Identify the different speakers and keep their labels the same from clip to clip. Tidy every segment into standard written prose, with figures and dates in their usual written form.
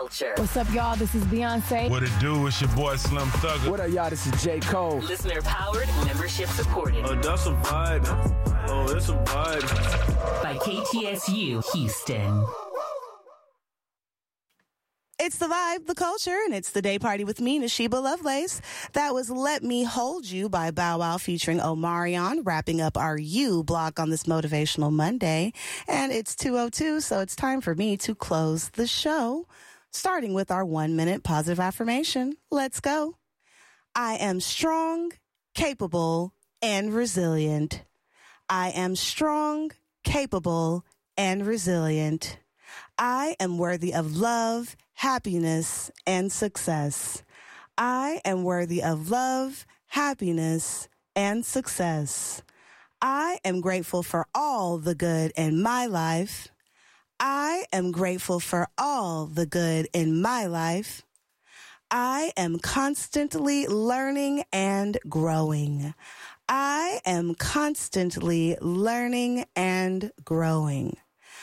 Speaker 1: What's up, y'all? This is Beyonce.
Speaker 2: What it do? It's your boy Slim Thugger.
Speaker 3: What up, y'all? This is J. Cole.
Speaker 4: Listener powered, membership supported.
Speaker 5: Oh, that's a vibe. Oh, it's a vibe.
Speaker 4: By KTSU Houston.
Speaker 6: It's the vibe, the culture, and it's the day party with me, Nashiba Lovelace. That was Let Me Hold You by Bow Wow featuring Omarion, wrapping up our You block on this Motivational Monday. And it's 2:02, so it's time for me to close the show, starting with our 1-minute positive affirmation. Let's go. I am strong, capable, and resilient. I am strong, capable, and resilient. I am worthy of love, happiness, and success. I am worthy of love, happiness, and success. I am grateful for all the good in my life. I am grateful for all the good in my life. I am constantly learning and growing. I am constantly learning and growing.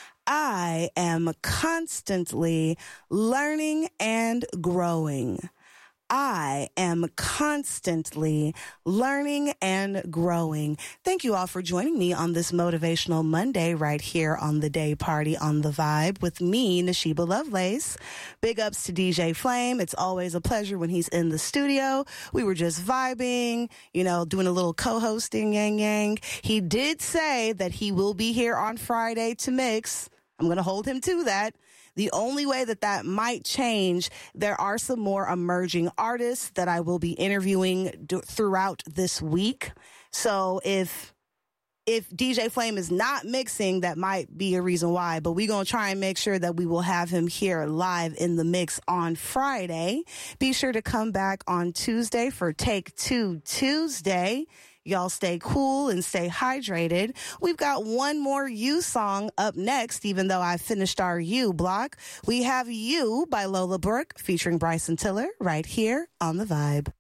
Speaker 6: I am constantly learning and growing. I am constantly learning and growing. Thank you all for joining me on this Motivational Monday right here on the Day Party on the Vibe with me, Nashiba Lovelace. Big ups to DJ Flame. It's always a pleasure when he's in the studio. We were just vibing, doing a little co-hosting, yang. He did say that he will be here on Friday to mix. I'm going to hold him to that. The only way that might change, there are some more emerging artists that I will be interviewing throughout this week. So if DJ Flame is not mixing, that might be a reason why. But we're going to try and make sure that we will have him here live in the mix on Friday. Be sure to come back on Tuesday for Take Two Tuesday. Y'all stay cool and stay hydrated. We've got one more You song up next, even though I finished our You block. We have You by Lola Brooke featuring Bryson Tiller right here on The Vibe.